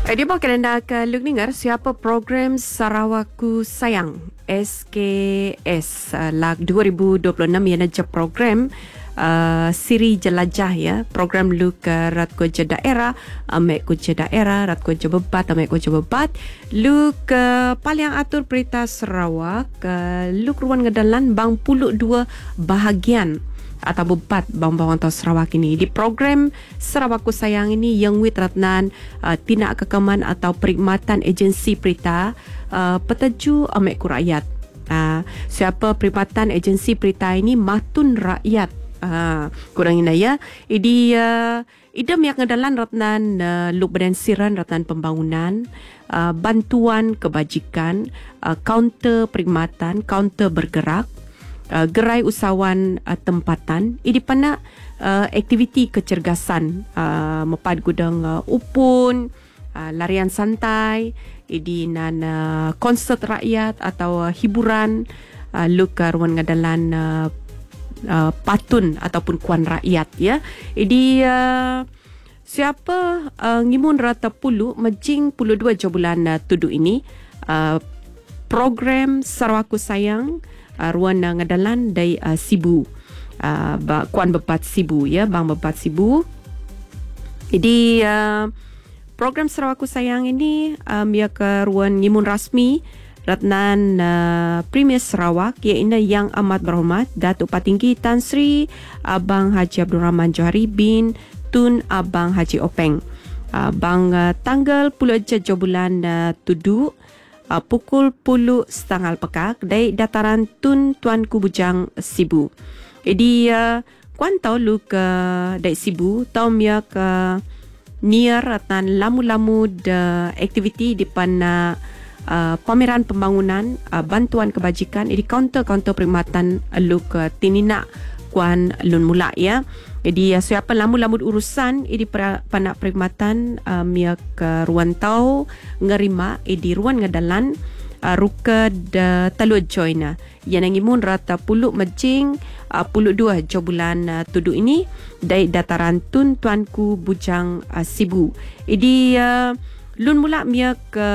Dia bakal nak dengar siapa program Sarawakku Sayang SKS lag 2026 yang ada program siri jelajah ya, program lu ke rat kerja daerah, amek kerja daerah, rat kerja bebat, amek kerja bebat, lu ke paling atur berita Sarawak, lu keruan ngedalan bang 22 bahagian atau bebat bawang-bawang tau Sarawak ini. Di program Sarawakku Sayang ini yang wit ratnan tindak kekeman atau perkhidmatan agensi berita petaju amek ku rakyat. Siapa perkhidmatan agensi berita ini matun rakyat. Kurang ini ya. Idi idam yang ngedalan ratnan luk badan siran ratnan pembangunan, bantuan kebajikan, kaunter perkhidmatan, kaunter bergerak, gerai usahawan tempatan. Ini pana aktiviti kecergasan mepad gudang upun, larian santai, ini nan konsert rakyat atau hiburan, luka ruang ngadalan patun ataupun kuan rakyat ya. Ini siapa ngimun rata pulu majing 22 bulan tudu ini program Sarawakku Sayang ruan ngadalan dari Sibu, kuan bebat Sibu ya, bang bebat Sibu. Jadi program Sarawakku Sayang ini ia ke ruan ngimun rasmi ratnan Premier Sarawak, iaitu yang amat berhormat Datuk Patinggi Tan Sri Abang Haji Abdul Rahman Johari bin Tun Abang Haji Openg. Bang tanggal 10 bulan tudu pukul 10.30 pekak dari dataran Tun Tuanku Bujang Sibu. Jadi kuan tahu lu ke dari Sibu tahu mia ke near ratan lamu-lamu de aktiviti di pana pameran pembangunan, bantuan kebajikan, di kaunter-kaunter perkhidmatan lu ke tinina kuan lun mula ya. Jadi siapa lamu-lamu urusan di panak perkhidmatan mia ke ruan tau ngerima di ruan ngadalan ruka de talu joina yang ngimun rata pulu majing 12 bulan tudu ini dari dataran Tun Tuanku Bujang Sibu. Jadi lun mula mia ke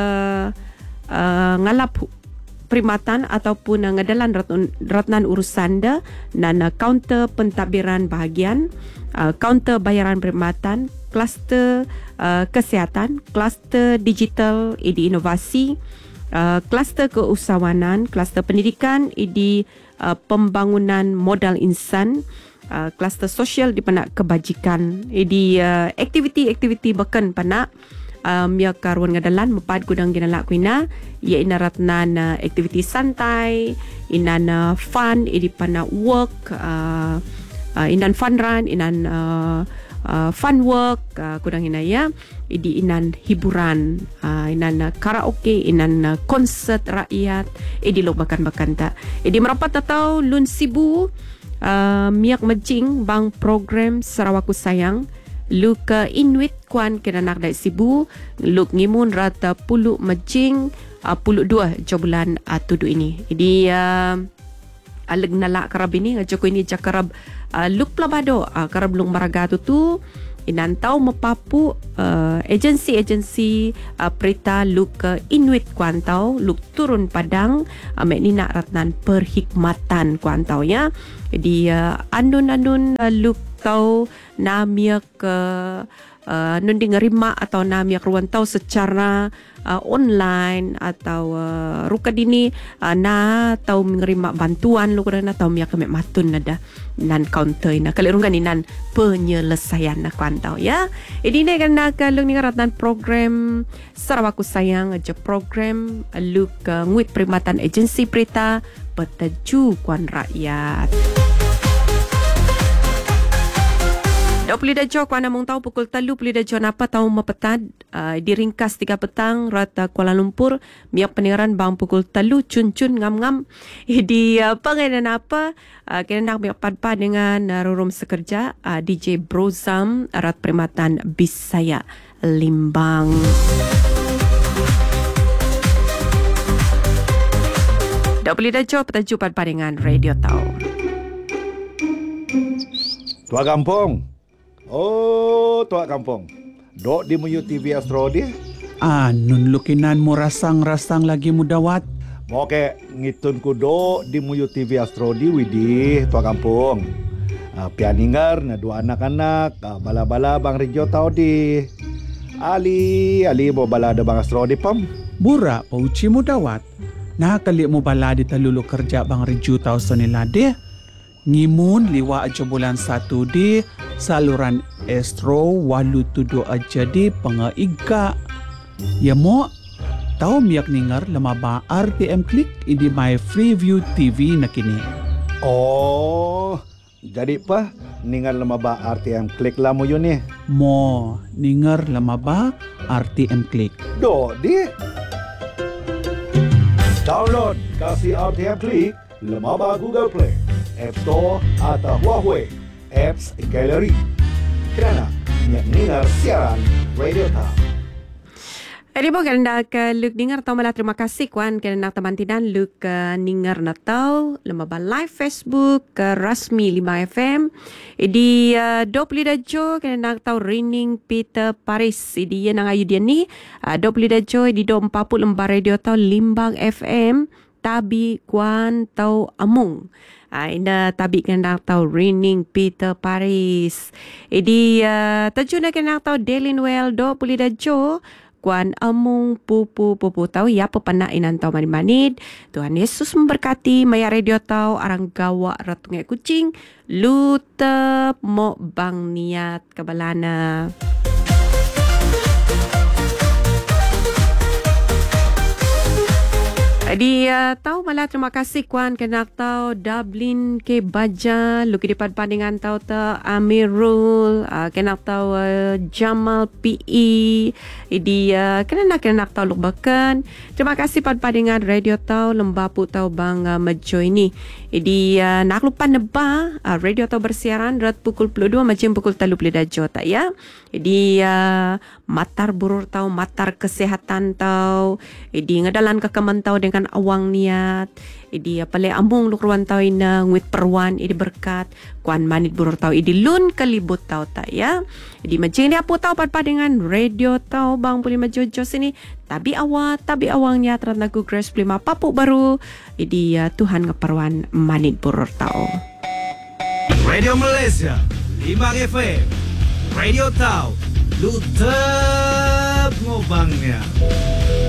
ngalap perkhidmatan ataupun ngadalan ratnan urusan da dan kaunter pentadbiran bahagian, kaunter bayaran perkhidmatan, kluster kesihatan, kluster digital, di inovasi, kluster keusahawanan, kluster pendidikan, di pembangunan modal insan, kluster sosial di panak kebajikan, di aktiviti-aktiviti bahkan panak mia karuan ngadalan mepad gudang ginalak kuina ia ina ratnan aktiviti santai, inan fun, idi pana work, inan fun run, inan fun work, kudang ina ya, idi inan hiburan, inan karaoke, inan konsert rakyat, idi lo bakan-bakan tak. Idi merapat atau lun Sibu miak majing bang program Sarawakku Sayang lu ke Inuit kuan kenanak dari Sibu, lu ngimun rata pulu majing 12 bulan tudu ini. Jadi aleg nalak karab ini ngajak ini jakarab luk pelabado karab lung maraga tu inan tau mepapu agensi-agensi perita lu ke Inuit kuan tau luk turun padang amek nina ratnan perkhidmatan kuan tau ya. Jadi andun-andun luk tau namia ke nundi ngerima atau namia keruan tau secara online atau ruka dini na tau mengerima bantuan lu kerana tau mia kemek matun nada nan counter ina kalirungan inan penyelesaian nak kuantau ya. Ini ni kan nak lu ni ratan program Sarawakku Sayang aja program lu ke nguit perkhidmatan agensi berita petaju kuan rakyat. 20 dajo kuana mong tahu pukul 3 dajo napa tahu mapetad diringkas 3 petang rata Kuala Lumpur miak pendengaran bang pukul 3 cun-cun ngam-ngam di pengenan apa kena nak miak padpa dengan rurum sekerja DJ Brozam rat perkhidmatan Bisaya Limbang. Dah boleh dajo petaju padpa dengan radio tahu. Tua kampung. Oh, tua kampung. Dok di Muyu TV Astro dia. Nun lukinan mo rasang-rasang lagi mo dawat. Mo ke ngitun ko do di Muyu TV Astro di Widih tua kampung. Pianingar na dua anak-anak bala-bala bang Rejo tau di. Ali mo bala ada bang Astro di pam. Bura pauci mo dawat. Nakakali mo bala di talulu kerja bang Rejo tau sa nila di. Ngimun liwa aja bulan 1 di saluran Astro 87 aja di pangaiga. Ya mo, tahu miyak ningar lamaba RTM Click ini my Freeview TV na kini. Oh, jadi pa ningar lamaba RTM Click lah mo yun eh. Mo, ningar lamaba RTM Click. Do, di. Download kasih RTM Click lamaba Google Play, App Store atau Huawei Apps Gallery. Kerana ningar siaran Radio Tau. Adibo kerana ke Luk Ningar tau malah terima kasih kuan kerana teman-teman Luk Ningar na tau lemaba live Facebook ke rasmi 5FM di 20 dajo kerana tau Rining Peter Paris di yang ayu dia ni 20 dajo di 40 lembar radio tau Limbang FM tabi kuan tau amung. Ina tabi kena tau Rining Peter Paris. Di tajuna kena tau Delinwell 20 dajo kuan amung pupu tau ya pepanak inan tau manit. Tuhan Yesus memberkati maya radio tau arang gawa ratungai kucing lutep mo bang niat kabalana. Di tahu malah terima kasih kuan kena tahu Dublin ke Baja luki di pandingan tahu ta Amirul kena tahu Jamal PE di kena tahu luk bakan. Terima kasih pandingan radio tahu lembapu tahu bang Mejo ini. Di nak lupa neba radio tahu bersiaran rat pukul 22 macam pukul 3 tak ya. Di matar burur tahu matar kesehatan tahu di ngadalan kekeman tahu dengan awang niat idi pale amung lukruan tau ina ngwit perwan idi berkat kuan manit burur tau idi lun kalibut tau ta ya idi macing dia pu tau pat dengan radio tau bang puli majojo sini tabi awang niat rat lagu Grace Prima papu baru idi Tuhan ngeperwan manit burur tau. Radio Malaysia 5 FM Radio Tau Lutep ngobangnya.